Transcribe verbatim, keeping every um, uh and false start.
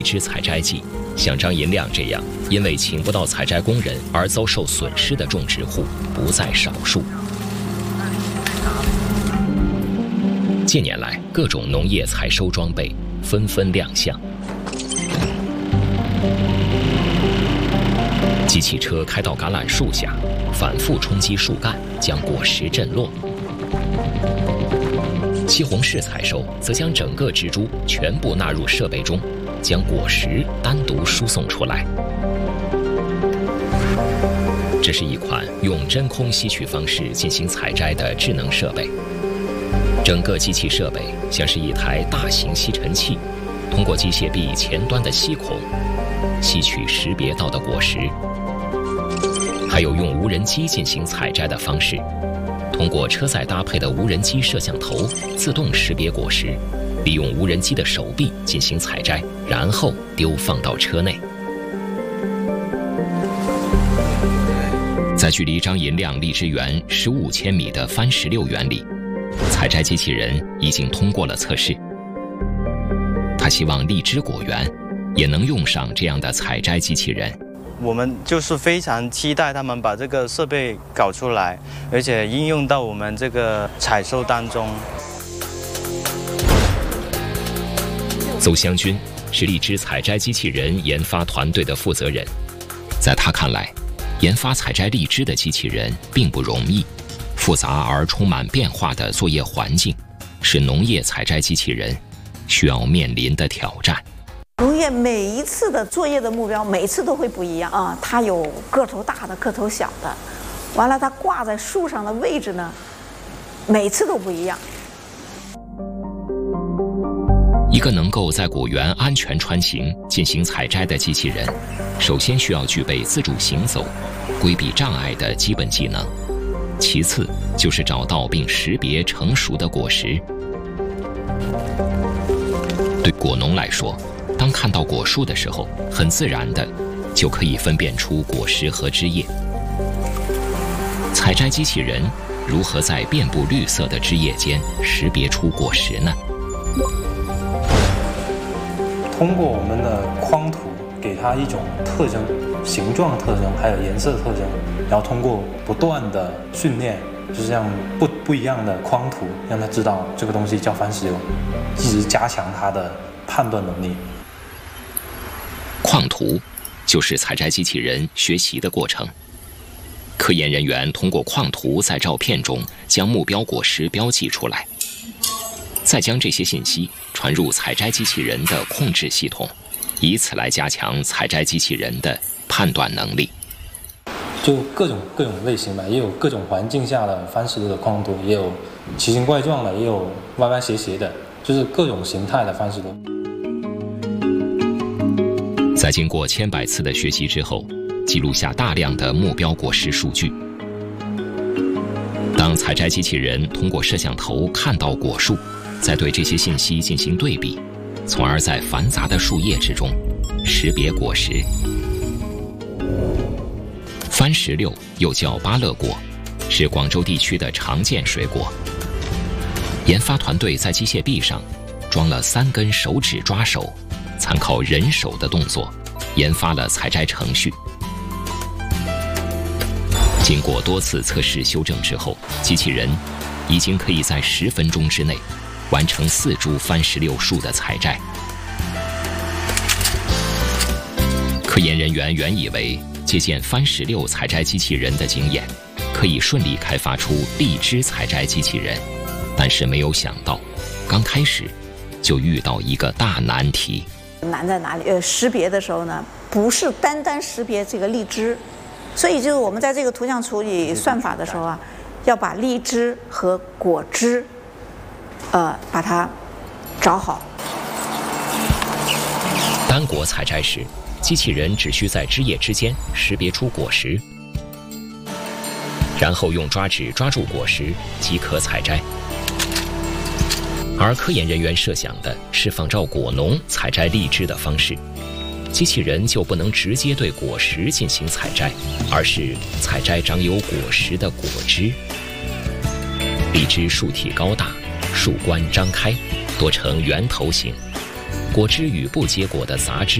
枝采摘季，像张银亮这样因为请不到采摘工人而遭受损失的种植户不在少数。近年来，各种农业采收装备纷纷亮相，机器车开到橄榄树下，反复冲击树干，将果实震落。西红柿采收则将整个植株全部纳入设备中，将果实单独输送出来。这是一款用真空吸取方式进行采摘的智能设备。整个机器设备像是一台大型吸尘器，通过机械臂前端的吸孔，吸取识别到的果实。还有用无人机进行采摘的方式，通过车载搭配的无人机摄像头自动识别果实，利用无人机的手臂进行采摘，然后丢放到车内。在距离张银亮荔枝园十五千米的番石榴园里，采摘机器人已经通过了测试。他希望荔枝果园也能用上这样的采摘机器人。 我们就是非常期待他们把这个设备搞出来，而且应用到我们这个采收当中。 邹湘军是荔枝采摘机器人研发团队的负责人，在他看来，研发采摘荔枝的机器人并不容易，复杂而充满变化的作业环境是农业采摘机器人需要面临的挑战。 农业每一次的作业的目标，每次都会不一样啊。它有个头大的，个头小的，完了它挂在树上的位置呢，每次都不一样。 一个能够在果园安全穿行进行采摘的机器人，首先需要具备自主行走、规避障碍的基本技能，其次就是找到并识别成熟的果实。对果农来说，当看到果树的时候，很自然的就可以分辨出果实和枝叶。采摘机器人如何在遍布绿色的枝叶间识别出果实呢？ 通过我们的框图给它一种特征、形状特征，还有颜色特征，然后通过不断的训练，就是这样不不一样的框图，让它知道这个东西叫番石榴，一直加强它的判断能力。 框图就是采摘机器人学习的过程。科研人员通过框图在照片中将目标果实标记出来，再将这些信息传入采摘机器人的控制系统，以此来加强采摘机器人的判断能力。 就各种各种类型吧，也有各种环境下的番石榴的框图，也有奇形怪状的，也有歪歪斜斜的，就是各种形态的番石榴。 在经过千百次的学习之后，记录下大量的目标果实数据。当采摘机器人通过摄像头看到果树，再对这些信息进行对比，从而在繁杂的树叶之中识别果实。番石榴又叫芭乐果，是广州地区的常见水果。研发团队在机械臂上装了三根手指抓手，参考人手的动作，研发了采摘程序。经过多次测试修正之后，机器人已经可以在十分钟之内完成四株番石榴树的采摘。科研人员原以为借鉴番石榴采摘机器人的经验，可以顺利开发出荔枝采摘机器人，但是没有想到，刚开始就遇到一个大难题。 难在哪里？呃，识别的时候呢，不是单单识别这个荔枝，所以就是我们在这个图像处理算法的时候啊，要把荔枝和果汁，呃，把它找好。 单果采摘时，机器人只需在枝叶之间识别出果实，然后用抓指抓住果实即可采摘。而科研人员设想的是仿照果农采摘荔枝的方式，机器人就不能直接对果实进行采摘，而是采摘长有果实的果汁。荔枝树体高大，树冠张开，多呈圆头形， 果汁与不结果的杂质